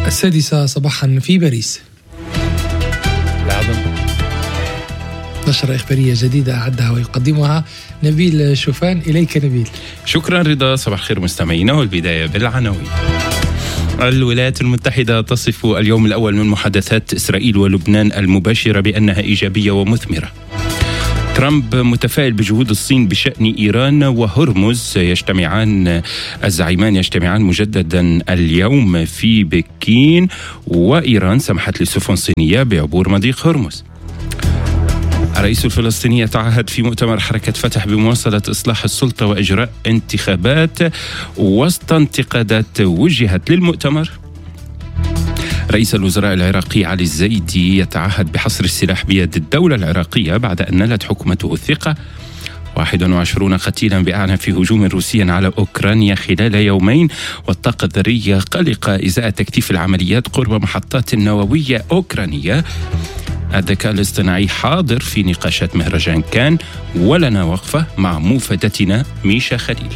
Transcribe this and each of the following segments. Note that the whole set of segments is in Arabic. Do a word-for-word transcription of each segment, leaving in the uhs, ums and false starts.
السادسة صباحا في باريس. العظم. نشرة إخبارية جديدة أعدها ويقدمها نبيل شوفان. إليك نبيل. شكرا رضا. صباح الخير مستمعينا، والبداية بالعناوين. الولايات المتحدة تصف اليوم الأول من محادثات إسرائيل ولبنان المباشرة بأنها إيجابية ومثمرة. ترامب متفائل بجهود الصين بشأن إيران وهرمز. يجتمعان الزعيمان يجتمعان مجددا اليوم في بكين، وإيران سمحت لسفن صينية بعبور مضيق هرمز. الرئيس الفلسطيني يتعهد في مؤتمر حركة فتح بمواصلة إصلاح السلطة وإجراء انتخابات وسط انتقادات وجهت للمؤتمر. رئيس الوزراء العراقي علي الزيدي يتعهد بحصر السلاح بيد الدولة العراقية بعد أن نالت حكومته الثقة. واحد وعشرين قتيلا بأعنف هجوم روسي على أوكرانيا خلال يومين، والطاقة الذرية قلقة إزاء تكثيف العمليات قرب محطات نووية أوكرانية. الذكاء الاصطناعي حاضر في نقاشات مهرجان كان، ولنا وقفة مع موفدتنا ميشا خليل.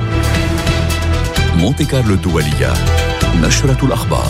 مونتي كارلو الدولية، نشرة الأخبار.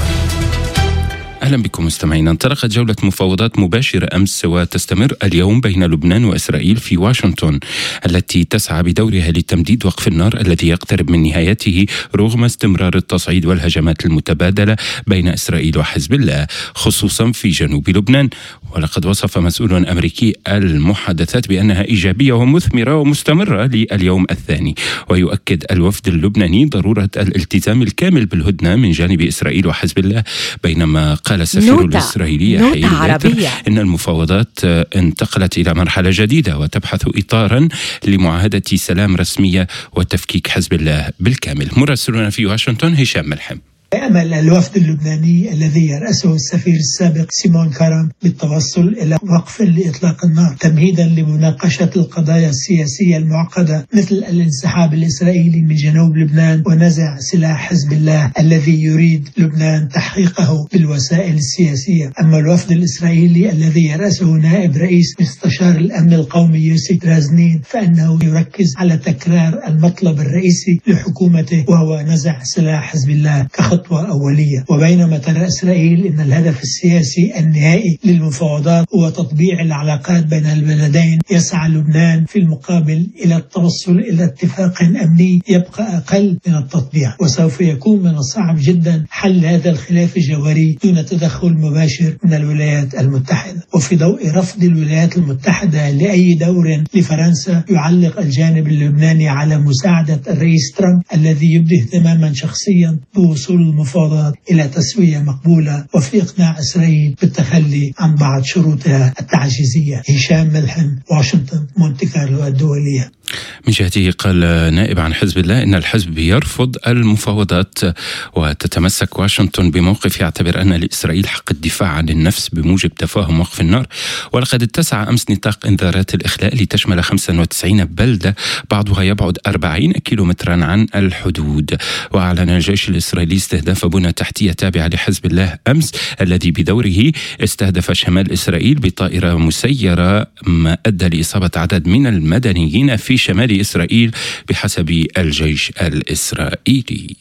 أهلا بكم مستمعينا. انطلقت جولة مفاوضات مباشرة أمس وتستمر اليوم بين لبنان وإسرائيل في واشنطن، التي تسعى بدورها لتمديد وقف النار الذي يقترب من نهايته رغم استمرار التصعيد والهجمات المتبادلة بين إسرائيل وحزب الله، خصوصا في جنوب لبنان. ولقد وصف مسؤول أمريكي المحادثات بأنها إيجابية ومثمرة ومستمرة لليوم الثاني. ويؤكد الوفد اللبناني ضرورة الالتزام الكامل بالهدنة من جانب إسرائيل وحزب الله، بينما قال السفير الإسرائيلي حيل إن المفاوضات انتقلت إلى مرحلة جديدة وتبحث إطارا لمعاهدة سلام رسمية وتفكيك حزب الله بالكامل. مراسلنا في واشنطن هشام ملحم. أمل الوفد اللبناني الذي يرأسه السفير السابق سيمون كارام بالتوصل إلى وقف لإطلاق النار تمهيدا لمناقشة القضايا السياسية المعقدة مثل الانسحاب الإسرائيلي من جنوب لبنان ونزع سلاح حزب الله الذي يريد لبنان تحقيقه بالوسائل السياسية. أما الوفد الإسرائيلي الذي يرأسه نائب رئيس مستشار الأمن القومي يوسي درازنين فإنه يركز على تكرار المطلب الرئيسي لحكومته وهو نزع سلاح حزب الله كخطوة أولية. وبينما ترى إسرائيل أن الهدف السياسي النهائي للمفاوضات هو تطبيع العلاقات بين البلدين، يسعى لبنان في المقابل إلى التوصل إلى اتفاق أمني يبقى أقل من التطبيع، وسوف يكون من الصعب جدا حل هذا الخلاف الجوهري دون تدخل مباشر من الولايات المتحدة. وفي ضوء رفض الولايات المتحدة لأي دور لفرنسا، يعلق الجانب اللبناني على مساعدة الرئيس ترامب الذي يبدي اهتماما شخصيا بوصول المفاوضات إلى تسوية مقبولة وفي إقناع إسرائيل بالتخلي عن بعض شروطها التعجيزية. هشام ملحم، واشنطن، مونتي كارلو الدولية. من جهته قال نائب عن حزب الله إن الحزب يرفض المفاوضات، وتتمسك واشنطن بموقف يعتبر أن لإسرائيل حق الدفاع عن النفس بموجب تفاهم وقف النار. ولقد اتسع أمس نطاق إنذارات الإخلاء لتشمل خمسة وتسعين بلدة بعضها يبعد أربعين كيلومترا عن الحدود. وأعلن الجيش الإسرائيلي استهداف بنى تحتية تابعة لحزب الله أمس، الذي بدوره استهدف شمال إسرائيل بطائرة مسيرة، ما أدى لإصابة عدد من المدنيين في شمال إسرائيل بحسب الجيش الإسرائيلي.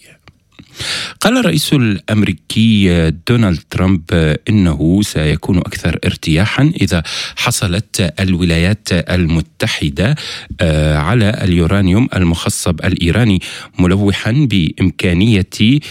قال الرئيس الأمريكي دونالد ترامب إنه سيكون أكثر ارتياحا إذا حصلت الولايات المتحدة على اليورانيوم المخصب الإيراني، ملوحا بإمكانية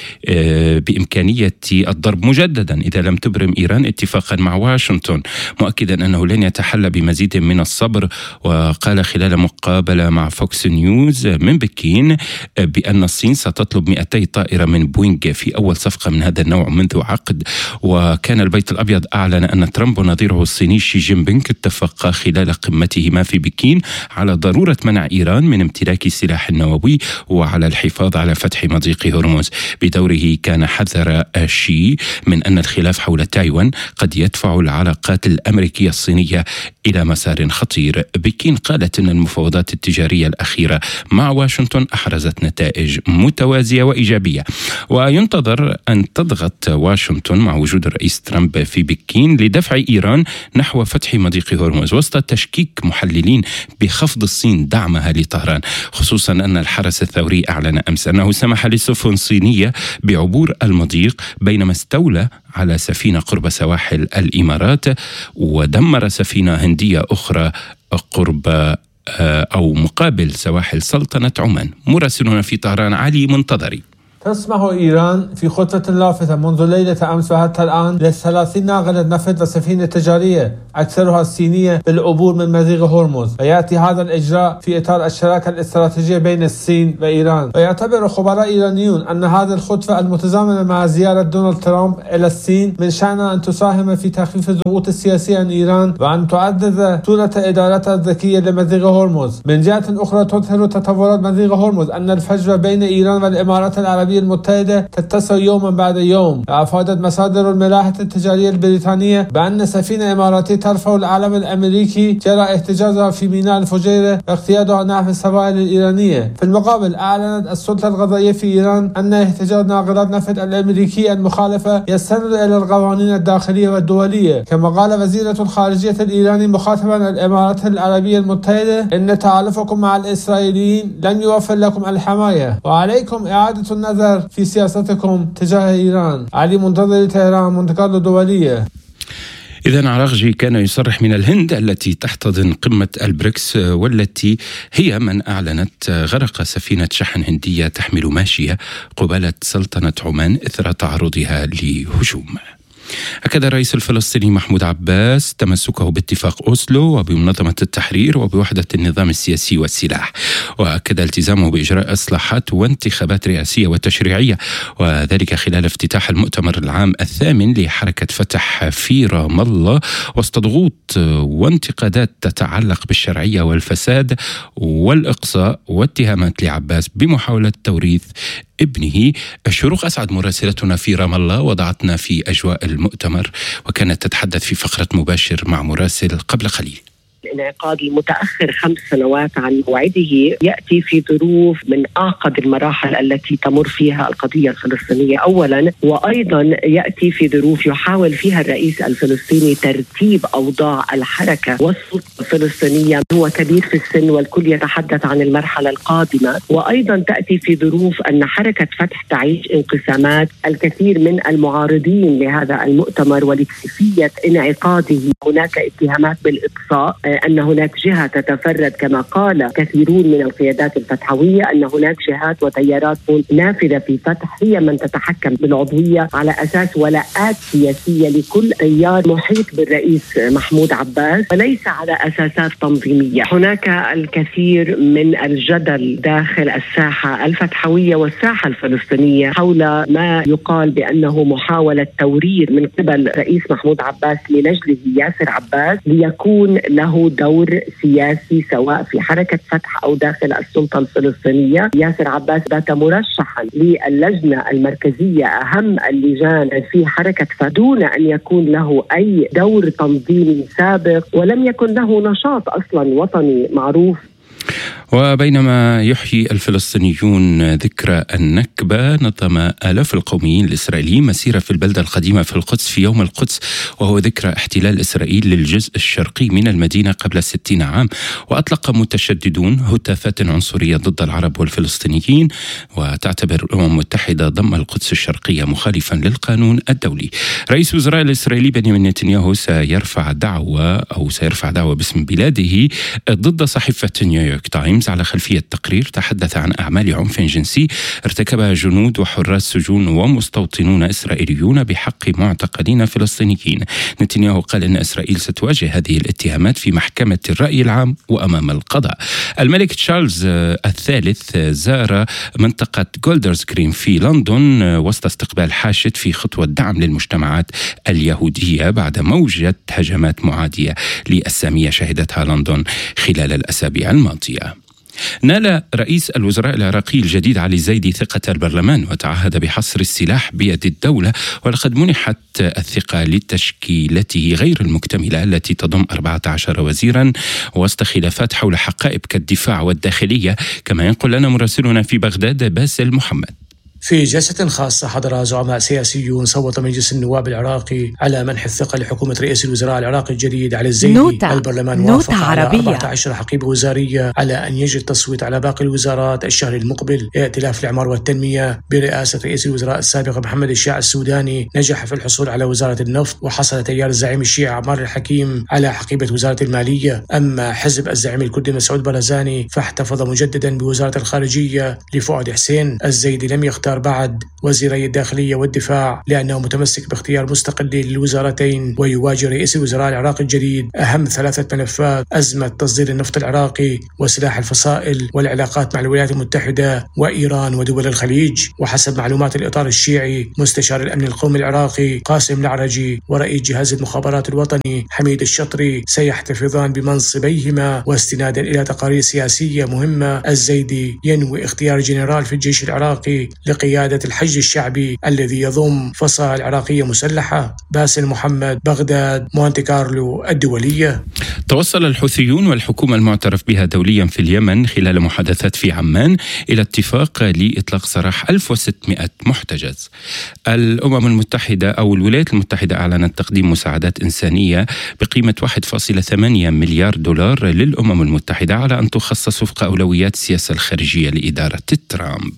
بإمكانية الضرب مجددا إذا لم تبرم إيران اتفاقا مع واشنطن، مؤكدا أنه لن يتحلى بمزيد من الصبر. وقال خلال مقابلة مع فوكس نيوز من بكين بأن الصين ستطلب مئتي طائرة من بوينغ في أول صفقة من هذا النوع منذ عقد. وكان البيت الأبيض أعلن أن ترامب ونظيره الصيني شي جين بينغ اتفقا خلال قمتهما في بكين على ضرورة منع إيران من امتلاك السلاح النووي وعلى الحفاظ على فتح مضيق هرمز. بدوره كان حذر شي من أن الخلاف حول تايوان قد يدفع العلاقات الأمريكية الصينية إلى مسار خطير. بكين قالت أن المفاوضات التجارية الأخيرة مع واشنطن أحرزت نتائج متوازية وإيجابية. وينتظر أن تضغط واشنطن مع وجود الرئيس ترامب في بكين لدفع إيران نحو فتح مضيق هرمز، وسط تشكيك محللين بخفض الصين دعمها لطهران، خصوصا أن الحرس الثوري أعلن أمس أنه سمح لسفن صينية بعبور المضيق بينما استولى على سفينة قرب سواحل الإمارات ودمر سفينة هندية أخرى قرب أو مقابل سواحل سلطنة عمان. مراسلنا في طهران علي منتظري. تسمح إيران في خطة لافتة منذ ليلة أمس وحتى الآن لثلاثين ناقلة نفط وسفينة تجارية أكثرها الصينية بالعبور من مضيق هرمز، ويأتي هذا الإجراء في إطار الشراكة الاستراتيجية بين الصين وإيران. ويعتبر خبراء إيرانيون أن هذه الخطوة المتزامنة مع زيارة دونالد ترامب إلى الصين من شأنها أن تساهم في تخفيف الضغوط السياسية عن إيران وأن تعزز صورة إدارتها الذكية لمضيق هرمز. من جهة أخرى تظهر تطورات مضيق هرمز أن الفجوة بين إيران والإمارات العربية المتحدة تتسع يوما بعد يوم. أفادت مصادر الملاحة التجارية البريطانية بأن سفينة إماراتية ترفع العلم الأمريكي جرى احتجازها في ميناء الفجيرة واقتيادها نحو السواحل الإيرانية. في المقابل أعلنت السلطة القضائية في إيران أن احتجاز ناقلات نفط الأمريكية المخالفة يستند إلى القوانين الداخلية والدولية. كما قال وزيرة الخارجية الإيراني مخاطبا الإمارات العربية المتحدة إن تحالفكم مع الإسرائيليين لن يوفر لكم الحماية وعليكم إعادة النظر في سياستكم تجاه إيران. علي منتظر، طهران، منتقل دولية. إذن عراقجي كان يصرح من الهند التي تحتضن قمة البريكس والتي هي من أعلنت غرق سفينة شحن هندية تحمل ماشية قبالة سلطنة عمان إثر تعرضها لهجوم. أكد الرئيس الفلسطيني محمود عباس تمسكه باتفاق أوسلو وبمنظمة التحرير وبوحدة النظام السياسي والسلاح، وأكد التزامه بإجراء إصلاحات وانتخابات رئاسية وتشريعية، وذلك خلال افتتاح المؤتمر العام الثامن لحركة فتح في رام الله وسط ضغوط وانتقادات تتعلق بالشرعية والفساد والإقصاء واتهامات لعباس بمحاولة توريث ابنه. شروق أسعد مراسلتنا في رام الله وضعتنا في أجواء المؤتمر وكانت تتحدث في فقرة مباشر مع مراسل قبل قليل. الانعقاد المتأخر خمس سنوات عن موعده يأتي في ظروف من أعقد المراحل التي تمر فيها القضية الفلسطينية أولا، وأيضا يأتي في ظروف يحاول فيها الرئيس الفلسطيني ترتيب أوضاع الحركة والسلطة الفلسطينية. هو كبير في السن والكل يتحدث عن المرحلة القادمة، وأيضا تأتي في ظروف أن حركة فتح تعيش انقسامات. الكثير من المعارضين لهذا المؤتمر ولكيفية انعقاده هناك اتهامات بالإقصاء، أن هناك جهة تتفرد كما قال كثيرون من القيادات الفتحوية أن هناك جهات وتيارات نافذة في فتح هي من تتحكم بالعضوية على أساس ولاءات سياسية لكل تيار محيط بالرئيس محمود عباس وليس على أساسات تنظيمية. هناك الكثير من الجدل داخل الساحة الفتحوية والساحة الفلسطينية حول ما يقال بأنه محاولة تورير من قبل رئيس محمود عباس لنجله ياسر عباس ليكون له دور سياسي سواء في حركة فتح أو داخل السلطة الفلسطينية. ياسر عباس بات مرشحا للجنة المركزية أهم اللجان في حركة فتح دون أن يكون له أي دور تنظيمي سابق ولم يكن له نشاط أصلا وطني معروف. وبينما يحيي الفلسطينيون ذكرى النكبة، نظم آلاف القوميين الإسرائيليين مسيرة في البلدة القديمة في القدس في يوم القدس، وهو ذكرى احتلال إسرائيل للجزء الشرقي من المدينة قبل ستين عام. وأطلق متشددون هتافات عنصرية ضد العرب والفلسطينيين، وتعتبر الأمم المتحدة ضم القدس الشرقية مخالفا للقانون الدولي. رئيس وزراء الإسرائيلي بنيامين نتنياهو سيرفع دعوة أو سيرفع دعوة باسم بلاده ضد صحيفة نيويورك تايمز على خلفية تقرير تحدث عن أعمال عنف جنسي ارتكبها جنود وحراس سجون ومستوطنون إسرائيليون بحق معتقلين فلسطينيين. نتنياهو قال إن إسرائيل ستواجه هذه الاتهامات في محكمة الرأي العام وأمام القضاء. الملك تشارلز الثالث زار منطقة جولدرز جرين في لندن وسط استقبال حاشد في خطوة دعم للمجتمعات اليهودية بعد موجة هجمات معادية للسامية شهدتها لندن خلال الأسابيع الماضية. نال رئيس الوزراء العراقي الجديد علي الزيدي ثقة البرلمان وتعهد بحصر السلاح بيد الدولة، ولقد منحت الثقة لتشكيلته غير المكتملة التي تضم أربعة عشر وزيرا وسط خلافات حول حقائب كالدفاع والداخلية، كما ينقل لنا مراسلنا في بغداد باسل محمد. في جلسة خاصة حضر زعماء سياسيون صوت مجلس النواب العراقي على منح الثقة لحكومة رئيس الوزراء العراقي الجديد علي الزيدي. نوتة. البرلمان وافق على أربعة عشر حقيبة وزارية على أن يجري التصويت على باقي الوزارات الشهر المقبل. ائتلاف الإعمار والتنمية برئاسة رئيس الوزراء السابق محمد الشاع السوداني نجح في الحصول على وزارة النفط، وحصل تيار الزعيم الشيعي عمار الحكيم على حقيبة وزارة المالية. أما حزب الزعيم الكردي مسعود برزاني فاحتفظ مجددا بوزارة الخارجية لفؤاد حسين. الزيدي لم يختار بعد وزيري الداخلية والدفاع لأنه متمسك باختيار مستقل للوزارتين، ويواجه رئيس الوزراء العراقي الجديد أهم ثلاثة ملفات: أزمة تصدير النفط العراقي وسلاح الفصائل والعلاقات مع الولايات المتحدة وإيران ودول الخليج. وحسب معلومات الإطار الشيعي مستشار الأمن القومي العراقي قاسم العرجي ورئيس جهاز المخابرات الوطني حميد الشطري سيحتفظان بمنصبيهما. واستنادا إلى تقارير سياسية مهمة، الزيدي ينوي اختيار جنرال في الجيش العراقي لقيادة الحشد الشعبي الذي يضم فصائل عراقية مسلحة. باسل محمد، بغداد، مونتي كارلو الدولية. توصل الحوثيون والحكومة المعترف بها دوليا في اليمن خلال محادثات في عمان إلى اتفاق لإطلاق سراح ألف وستمائة محتجز. الأمم المتحدة أو الولايات المتحدة أعلنت تقديم مساعدات إنسانية بقيمة واحد فاصلة ثمانية مليار دولار للأمم المتحدة على أن تخصص وفق أولويات السياسة الخارجية لإدارة ترامب.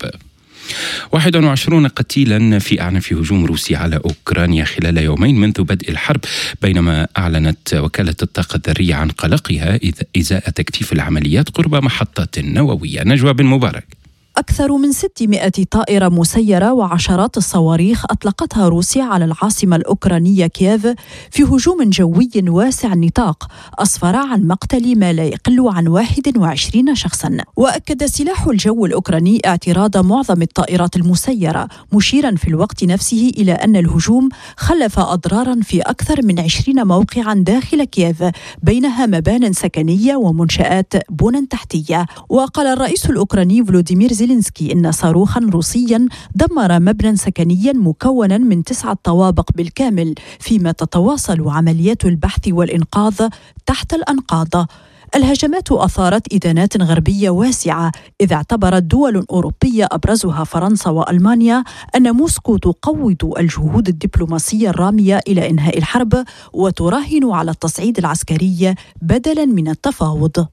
واحد وعشرين قتيلا في أعنف هجوم روسي على أوكرانيا خلال يومين منذ بدء الحرب، بينما أعلنت وكالة الطاقة الذرية عن قلقها إزاء تكثيف العمليات قرب محطات نووية. نجوى بن مبارك. أكثر من ستمائة طائرة مسيرة وعشرات الصواريخ أطلقتها روسيا على العاصمة الأوكرانية كييف في هجوم جوي واسع النطاق أسفر عن مقتل ما لا يقل عن واحد وعشرين شخصا. وأكد سلاح الجو الأوكراني اعتراض معظم الطائرات المسيرة، مشيرا في الوقت نفسه إلى أن الهجوم خلف أضرارا في أكثر من عشرين موقعا داخل كييف، بينها مبان سكنية ومنشآت بنى تحتية. وقال الرئيس الأوكراني فلوديمير زيلينسكي إن صاروخا روسيا دمر مبنى سكنيا مكونا من تسعة طوابق بالكامل، فيما تتواصل عمليات البحث والإنقاذ تحت الأنقاض. الهجمات أثارت إدانات غربية واسعة، إذ اعتبرت دول أوروبية أبرزها فرنسا وألمانيا أن موسكو تقوض الجهود الدبلوماسية الرامية إلى إنهاء الحرب وتراهن على التصعيد العسكري بدلا من التفاوض.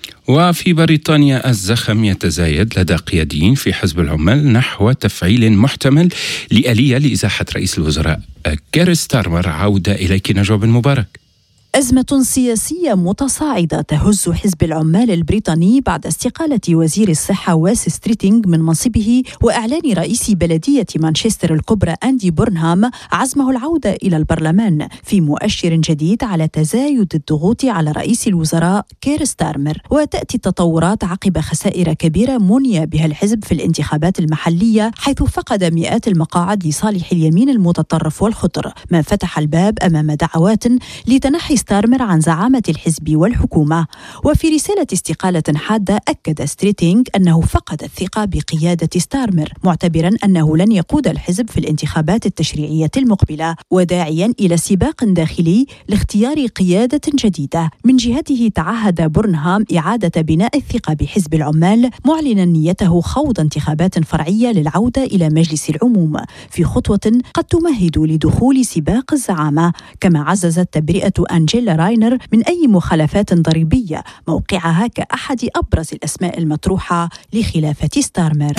وفي بريطانيا الزخم يتزايد لدى قياديين في حزب العمال نحو تفعيل محتمل لآلية لإزاحة رئيس الوزراء كير ستارمر. عودة إليك نجوى بن مبارك. أزمة سياسية متصاعدة تهز حزب العمال البريطاني بعد استقالة وزير الصحة واس ستريتينغ من منصبه، وإعلان رئيس بلدية مانشستر الكبرى أندي بورنهام عزمه العودة إلى البرلمان، في مؤشر جديد على تزايد الضغوط على رئيس الوزراء كير ستارمر. وتأتي التطورات عقب خسائر كبيرة مني بها الحزب في الانتخابات المحلية، حيث فقد مئات المقاعد لصالح اليمين المتطرف والخضر، ما فتح الباب أمام دعوات لتنحي ستارمر عن زعامة الحزب والحكومة. وفي رسالة استقالة حادة أكد ستريتينغ أنه فقد الثقة بقيادة ستارمر، معتبرا أنه لن يقود الحزب في الانتخابات التشريعية المقبلة، وداعيا إلى سباق داخلي لاختيار قيادة جديدة. من جهته تعهد بورنهام إعادة بناء الثقة بحزب العمال، معلنا نيته خوض انتخابات فرعية للعودة إلى مجلس العموم، في خطوة قد تمهد لدخول سباق الزعامة. كما عززت تبرئة أنجيلا راينر من أي مخالفات ضريبية، موقعها كأحد أبرز الأسماء المطروحة لخلافة ستارمر.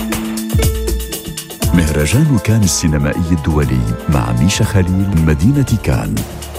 مهرجان كان السينمائي الدولي مع ميشا خليل من مدينة كان.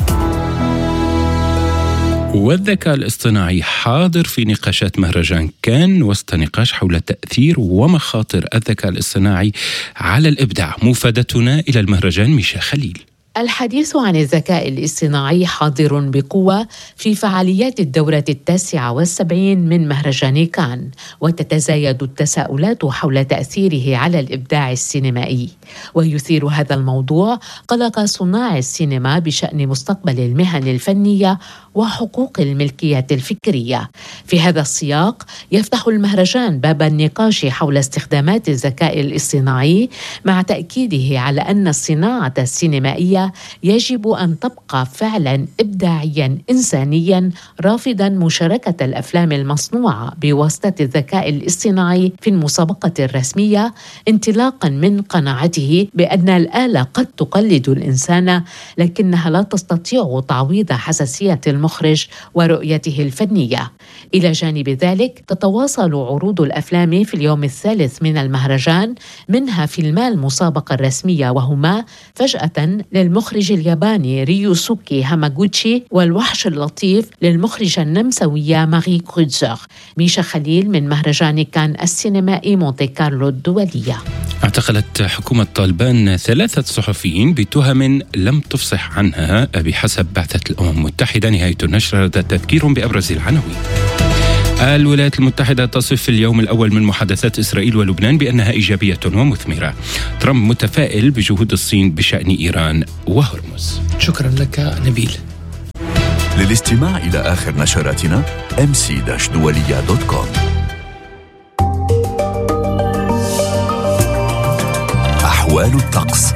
والذكاء الاصطناعي حاضر في نقاشات مهرجان كان، وسط نقاش حول تأثير ومخاطر الذكاء الاصطناعي على الإبداع. مفادتنا إلى المهرجان ميشا خليل. الحديث عن الذكاء الاصطناعي حاضر بقوة في فعاليات الدورة التاسعة والسبعين من مهرجان كان، وتتزايد التساؤلات حول تأثيره على الإبداع السينمائي. ويثير هذا الموضوع قلق صناع السينما بشأن مستقبل المهن الفنية وحقوق الملكية الفكرية. في هذا السياق يفتح المهرجان باب النقاش حول استخدامات الذكاء الاصطناعي، مع تأكيده على أن الصناعة السينمائية الدولة يجب أن تبقى فعلا إبداعيا إنسانيا، رافضا مشاركة الأفلام المصنوعة بواسطة الذكاء الاصطناعي في المسابقة الرسمية، انطلاقا من قناعته بأن الآلة قد تقلد الإنسان لكنها لا تستطيع تعويض حساسية المخرج ورؤيته الفنية. إلى جانب ذلك تتواصل عروض الأفلام في اليوم الثالث من المهرجان، منها فيلما المسابقة الرسمية وهما فجأة للمخرج الياباني ريوسوكي هاماغوتشي والوحش اللطيف للمخرجة النمساوية ماري كروتزر. ميشا خليل من مهرجان كان السينمائي مونتي كارلو الدولية. اعتقلت حكومة طالبان ثلاثة صحفيين بتهم لم تفصح عنها بحسب بعثة الأمم المتحدة. نهاية النشر هذا تذكير بأبرز العناوين. الولايات المتحدة تصف اليوم الأول من محادثات إسرائيل ولبنان بأنها إيجابية ومثمرة. ترامب متفائل بجهود الصين بشأن إيران وهرمز. شكرا لك نبيل. للاستماع إلى آخر نشراتنا إم سي دولية دوت كوم. أحوال الطقس.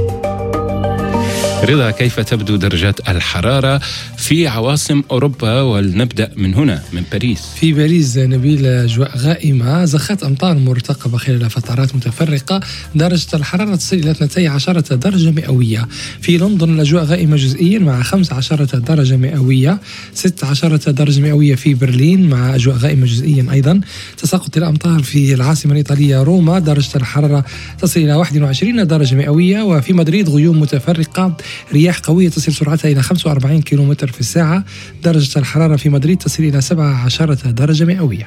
رضا، كيف تبدو درجات الحرارة في عواصم أوروبا؟ ولنبدأ من هنا من باريس. في باريس نبيل أجواء غائمة، زخات أمطار مرتقبة خلال فترات متفرقة، درجة الحرارة تصل إلى اثنتي عشرة درجة مئوية. في لندن الأجواء غائمة جزئيا مع خمسة عشرة درجة مئوية، ستة عشرة درجة مئوية في برلين مع أجواء غائمة جزئيا أيضا. تساقط الأمطار في العاصمة الإيطالية روما، درجة الحرارة تصل إلى واحد وعشرين درجة مئوية. وفي مدريد غيوم متفرقة، رياح قوية تصل سرعتها إلى خمسة وأربعين كيلومتر في الساعة. درجة الحرارة في مدريد تصل إلى سبعة عشرة درجة مئوية.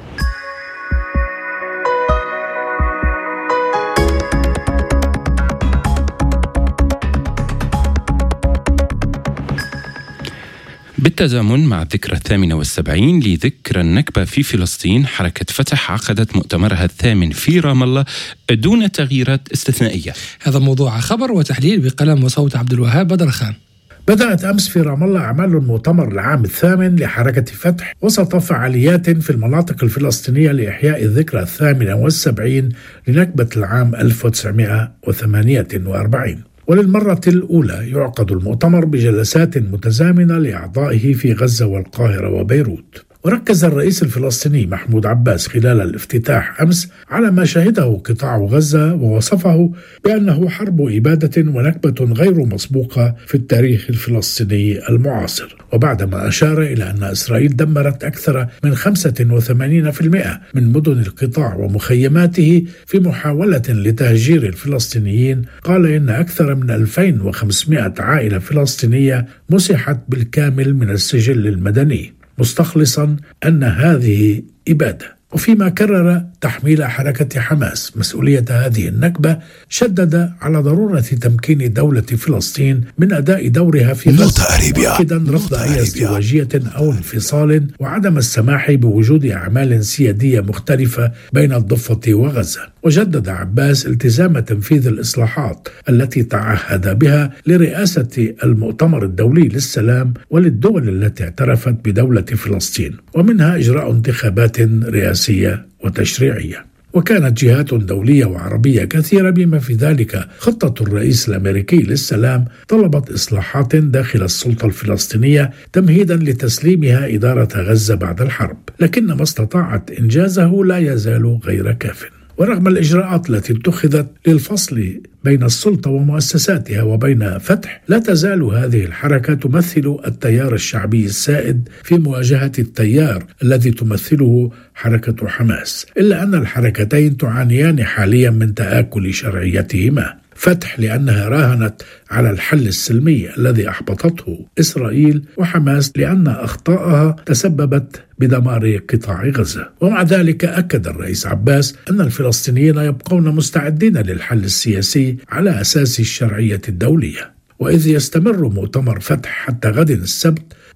بالتزامن مع الذكرى الثامنة والسبعين لذكرى النكبة في فلسطين، حركة فتح عقدت مؤتمرها الثامن في رام الله دون تغييرات استثنائية. هذا موضوع خبر وتحليل بقلم وصوت عبد الوهاب بدرخان. بدأت أمس في رام الله أعمال المؤتمر العام الثامن لحركة فتح وسط فعاليات في المناطق الفلسطينية لإحياء الذكرى الثامنة والسبعين لنكبة العام ألف وتسعمائة وثمانية وأربعين. وللمرة الأولى يعقد المؤتمر بجلسات متزامنة لأعضائه في غزة والقاهرة وبيروت. وركز الرئيس الفلسطيني محمود عباس خلال الافتتاح أمس على ما شهده قطاع غزة، ووصفه بأنه حرب إبادة ونكبة غير مسبوقة في التاريخ الفلسطيني المعاصر. وبعدما أشار إلى أن إسرائيل دمرت أكثر من خمسة وثمانين بالمئة من مدن القطاع ومخيماته في محاولة لتهجير الفلسطينيين، قال إن أكثر من ألفين وخمسمائة عائلة فلسطينية مسحت بالكامل من السجل المدني، مستخلصا أن هذه إبادة. وفيما كرر تحميل حركة حماس مسؤولية هذه النكبة، شدد على ضرورة تمكين دولة فلسطين من أداء دورها في غزة، مؤكدا رفض أي ازدواجية أو انفصال وعدم السماح بوجود أعمال سيادية مختلفة بين الضفة وغزة. وجدد عباس التزام تنفيذ الإصلاحات التي تعهد بها لرئاسة المؤتمر الدولي للسلام وللدول التي اعترفت بدولة فلسطين، ومنها إجراء انتخابات رئاسية وتشريعية. وكانت جهات دولية وعربية كثيرة بما في ذلك خطة الرئيس الأمريكي للسلام طلبت إصلاحات داخل السلطة الفلسطينية تمهيدا لتسليمها إدارة غزة بعد الحرب، لكن ما استطاعت إنجازه لا يزال غير كاف. ورغم الإجراءات التي اتخذت للفصل بين السلطة ومؤسساتها وبين فتح، لا تزال هذه الحركة تمثل التيار الشعبي السائد في مواجهة التيار الذي تمثله حركة حماس، إلا أن الحركتين تعانيان حاليا من تآكل شرعيتهما. فتح لأنها راهنت على الحل السلمي الذي أحبطته إسرائيل، وحماس لأن أخطائها تسببت بدمار قطاع غزة. ومع ذلك أكد الرئيس عباس أن الفلسطينيين يبقون مستعدين للحل السياسي على أساس الشرعية الدولية. وإذ يستمر مؤتمر فتح حتى غد السبت،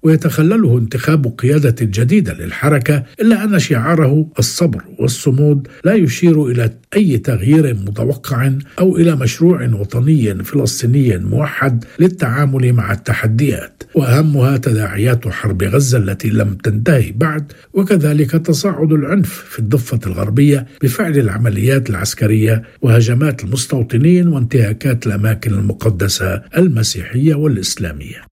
ويتخلله انتخاب قيادة جديدة للحركة، إلا أن شعاره الصبر والصمود لا يشير إلى أي تغيير متوقع أو إلى مشروع وطني فلسطيني موحد للتعامل مع التحديات، وأهمها تداعيات حرب غزة التي لم تنتهي بعد، وكذلك تصاعد العنف في الضفة الغربية بفعل العمليات العسكرية وهجمات المستوطنين وانتهاكات الأماكن المقدسة المسيحية والإسلامية.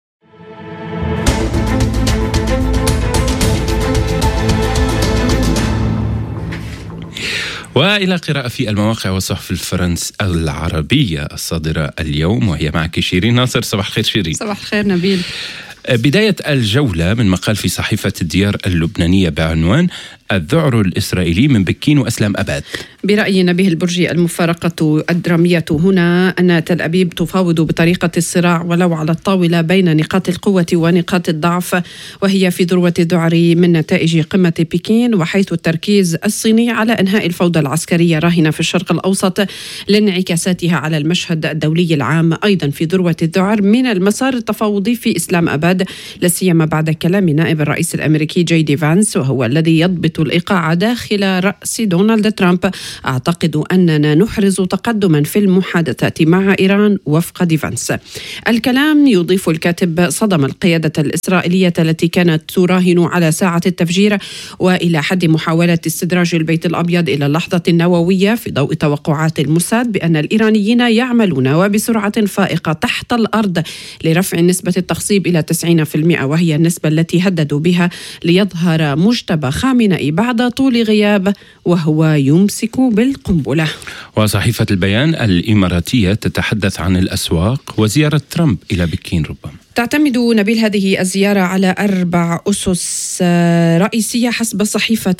وإلى قراءة في المواقع والصحف الفرنس العربية الصادرة اليوم، وهي معك شيرين ناصر. صباح الخير شيرين. صباح الخير نبيل. بداية الجولة من مقال في صحيفة الديار اللبنانية بعنوان الذعر الإسرائيلي من بكين وأسلام أباد. برأي نبيه البرجي المفارقة الدرامية هنا أن تل أبيب تفاوض بطريقة الصراع ولو على الطاولة بين نقاط القوة ونقاط الضعف، وهي في ذروة الذعر من نتائج قمة بكين، وحيث التركيز الصيني على إنهاء الفوضى العسكرية راهنة في الشرق الأوسط لانعكاساتها على المشهد الدولي العام أيضا في ذروة الذعر من المسار التفاوضي في إسلام أباد، لاسيما بعد كلام نائب الرئيس الأمريكي جي دي فانس وهو الذي يضبط الإيقاع داخل رأس دونالد ترامب. أعتقد أننا نحرز تقدما في المحادثات مع إيران وفق ديفانس. الكلام يضيف الكاتب صدم القيادة الإسرائيلية التي كانت تراهن على ساعة التفجير وإلى حد محاولة استدراج البيت الأبيض إلى اللحظة النووية في ضوء توقعات الموساد بأن الإيرانيين يعملون وبسرعة فائقة تحت الأرض لرفع نسبة التخصيب إلى تسعين بالمئة، وهي النسبة التي هددوا بها ليظهر مجتبى خامنئي بعد طول غياب وهو يمسك بالقنبلة. وصحيفة البيان الإماراتية تتحدث عن الأسواق وزيارة ترامب إلى بكين. ربما تعتمد نبيل هذه الزيارة على أربع أسس رئيسية حسب صحيفة.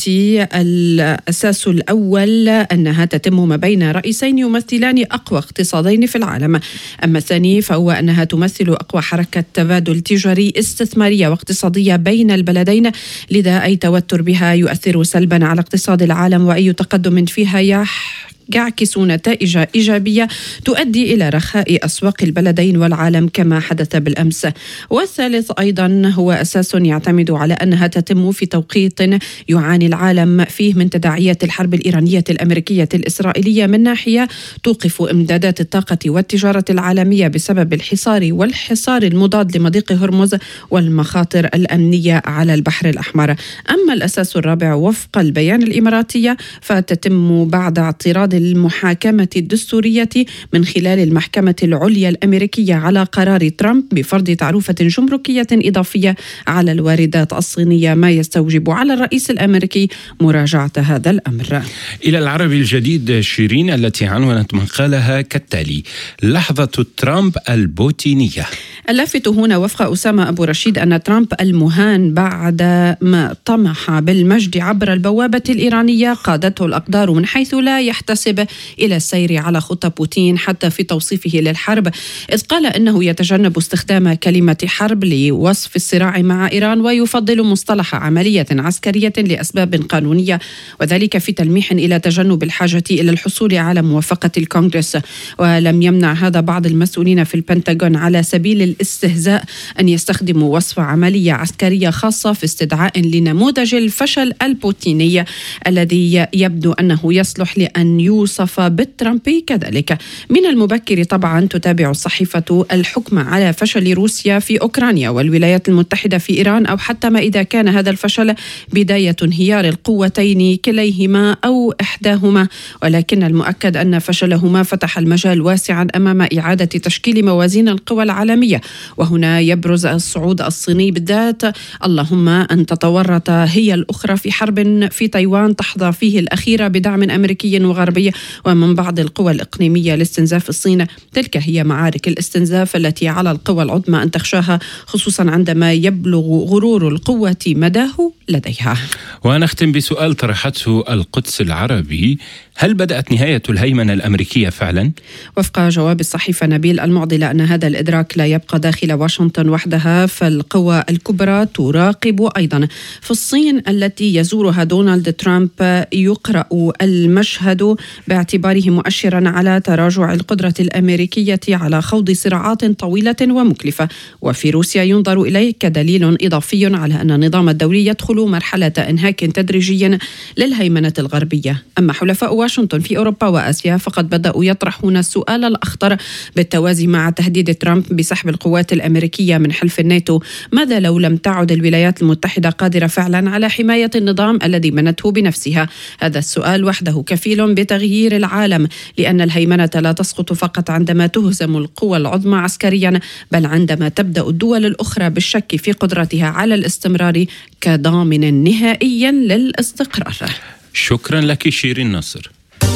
الأساس الأول أنها تتم ما بين رئيسين يمثلان أقوى اقتصادين في العالم. أما الثاني فهو أنها تمثل أقوى حركة تبادل تجاري استثمارية واقتصادية بين البلدين، لذا أي توتر بها يؤثر سلبا على اقتصاد العالم، وأي تقدم فيها يح يعكس نتائج إيجابية تؤدي إلى رخاء أسواق البلدين والعالم كما حدث بالأمس. والثالث أيضا هو أساس يعتمد على أنها تتم في توقيت يعاني العالم فيه من تداعيات الحرب الإيرانية الأمريكية الإسرائيلية من ناحية توقف إمدادات الطاقة والتجارة العالمية بسبب الحصار والحصار المضاد لمضيق هرمز والمخاطر الأمنية على البحر الأحمر. أما الأساس الرابع وفق البيان الإماراتية فتتم بعد اعتراض المحاكمة الدستورية من خلال المحكمة العليا الأمريكية على قرار ترامب بفرض تعرفة جمركية إضافية على الواردات الصينية، ما يستوجب على الرئيس الأمريكي مراجعة هذا الأمر. إلى العربي الجديد شيرين التي عنونت مقالها كالتالي: لحظة ترامب البوتينية. اللافت هنا وفق أسامة أبو رشيد أن ترامب المهان بعد ما طمح بالمجد عبر البوابة الإيرانية قادته الأقدار من حيث لا يحتسب إلى السير على خطى بوتين حتى في توصيفه للحرب، إذ قال إنه يتجنب استخدام كلمة حرب لوصف الصراع مع إيران ويفضل مصطلح عملية عسكرية لأسباب قانونية، وذلك في تلميح إلى تجنب الحاجة إلى الحصول على موافقة الكونغرس. ولم يمنع هذا بعض المسؤولين في البنتاغون على سبيل الاستهزاء أن يستخدموا وصف عملية عسكرية خاصة في استدعاء لنموذج الفشل البوتيني الذي يبدو أنه يصلح لأن يوصف بالترامبي كذلك. من المبكر طبعا تتابع الصحيفة الحكم على فشل روسيا في أوكرانيا والولايات المتحدة في إيران، أو حتى ما إذا كان هذا الفشل بداية انهيار القوتين كليهما أو إحداهما، ولكن المؤكد أن فشلهما فتح المجال واسعا أمام إعادة تشكيل موازين القوى العالمية. وهنا يبرز الصعود الصيني بالذات، اللهم أن تتورط هي الأخرى في حرب في تايوان تحظى فيه الأخيرة بدعم أمريكي وغربي ومن بعض القوى الإقليمية لاستنزاف الصين. تلك هي معارك الاستنزاف التي على القوى العظمى أن تخشاها، خصوصا عندما يبلغ غرور القوة مداه لديها. ونختم بسؤال طرحته القدس العربي: هل بدأت نهاية الهيمنة الأمريكية فعلا؟ وفق جواب الصحيفة نبيل المعضلة أن هذا الإدراك لا يبقى داخل واشنطن وحدها، فالقوى الكبرى تراقب أيضا. في الصين التي يزورها دونالد ترامب يقرأ المشهد باعتباره مؤشرا على تراجع القدرة الأمريكية على خوض صراعات طويلة ومكلفة، وفي روسيا ينظر إليه كدليل إضافي على أن النظام الدولي يدخل مرحلة انهاك تدريجي للهيمنة الغربية. أما حلفاء واشنطن في أوروبا وآسيا فقد بدأوا يطرحون السؤال الأخطر بالتوازي مع تهديد ترامب بسحب القوات الأمريكية من حلف الناتو. ماذا لو لم تعد الولايات المتحدة قادرة فعلا على حماية النظام الذي بنته بنفسها؟ هذا السؤال وحده كفيل بتغيير العالم، لأن الهيمنة لا تسقط فقط عندما تهزم القوى العظمى عسكريا، بل عندما تبدأ الدول الأخرى بالشك في قدرتها على الاستمرار كضامن نهائي للاستقرار. شكرا لك شيرين نصر.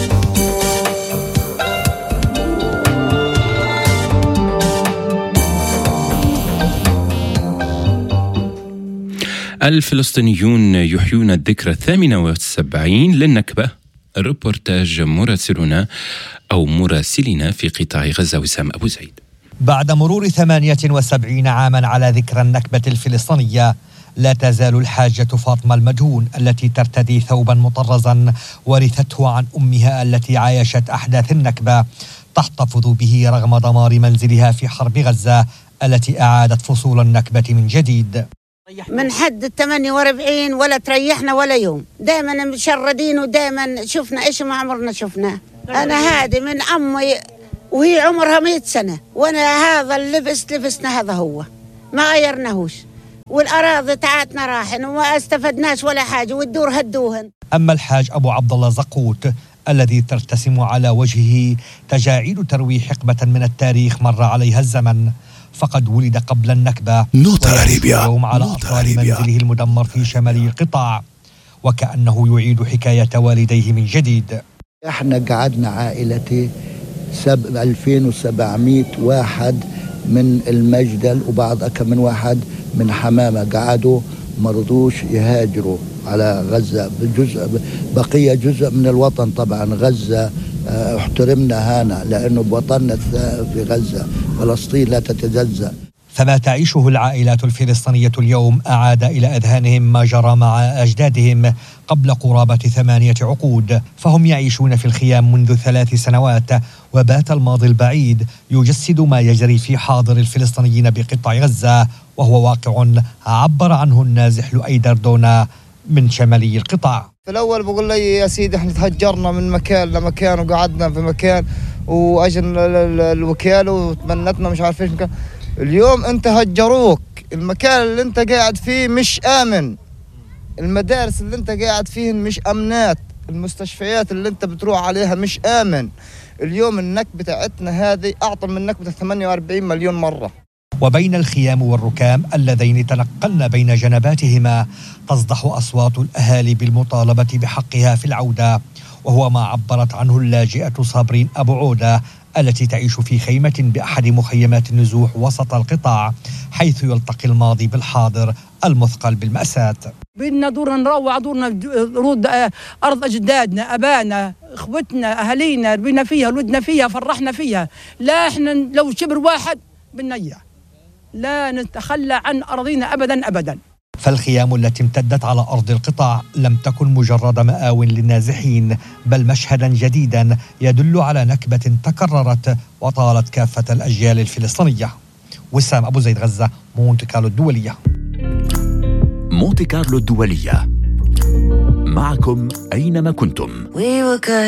الفلسطينيون يحيون الذكرى الثامنة والسبعين للنكبة. ريبورتاج مراسلنا أو مراسلنا في قطاع غزة وسام أبو زيد. بعد مرور ثمانية وسبعين عاما على ذكرى النكبة الفلسطينية، لا تزال الحاجة فاطمة المدهون التي ترتدي ثوبا مطرزا ورثته عن أمها التي عايشت أحداث النكبة تحتفظ به رغم دمار منزلها في حرب غزة التي أعادت فصول النكبة من جديد. من حد الثمانية واربعين ولا تريحنا ولا يوم، دائما مشردين ودائما شفنا إيش ما عمرنا شفناه. أنا هذه من أمي وهي عمرها مئة سنة، وأنا هذا اللبس لبسنا هذا هو ما غيرناهوش، والأراضي تاعتنا راحن وما استفدناش ولا حاجة والدور هدوهن. أما الحاج أبو عبد الله زقوت الذي ترتسم على وجهه تجاعيد تروي حقبة من التاريخ مر عليها الزمن، فقد ولد قبل النكبة ويوم على أطفال منزله المدمر في شمال القطاع، وكأنه يعيد حكاية والديه من جديد. احنا قعدنا عائلتي سب ألفين وسبعمائة واحد من المجدل وبعض كم من واحد من حمامة قعدوا مرضوش يهاجروا على غزة، جزء بقية جزء من الوطن. طبعا غزة احترمنا هنا لأنه بوطننا في غزة، فلسطين لا تتجزأ. فما تعيشه العائلات الفلسطينية اليوم أعاد إلى أذهانهم ما جرى مع أجدادهم قبل قرابة ثمانية عقود، فهم يعيشون في الخيام منذ ثلاث سنوات، وبات الماضي البعيد يجسد ما يجري في حاضر الفلسطينيين بقطاع غزة، وهو واقع عبر عنه النازح لؤي دردونا من شمالي القطاع. في الأول بقول لي يا سيدي احنا تهجرنا من مكان لمكان وقعدنا في مكان وأجن الوكالة وتمنتنا مش عارف ايش مكان. اليوم انت هجروك، المكان اللي انت قاعد فيه مش آمن، المدارس اللي انت قاعد فيهن مش أمنات، المستشفيات اللي انت بتروح عليها مش آمن. اليوم النكبة بتاعتنا هذه أعظم من نكبة ثمانية وأربعين مليون مرة. وبين الخيام والركام اللذين تنقلن بين جنباتهما تصدح أصوات الأهالي بالمطالبة بحقها في العودة، وهو ما عبرت عنه اللاجئة صابرين أبو عودة التي تعيش في خيمة بأحد مخيمات النزوح وسط القطاع، حيث يلتقي الماضي بالحاضر المثقل بالمأساة. بدنا دورنا نروع، دورنا رود أرض أجدادنا، أبانا، إخوتنا، أهالينا، ربينا فيها، ولدنا فيها، فرحنا فيها. لا إحنا لو شبر واحد بنيع، لا نتخلى عن أراضينا أبدا أبدا. فالخيام التي امتدت على أرض القطاع لم تكن مجرد مآو للنازحين، بل مشهدا جديدا يدل على نكبة تكررت وطالت كافة الأجيال الفلسطينية. وسام أبو زيد، غزة، مونتي كارلو الدولية. مونتي كارلو الدولية، معكم أينما كنتم.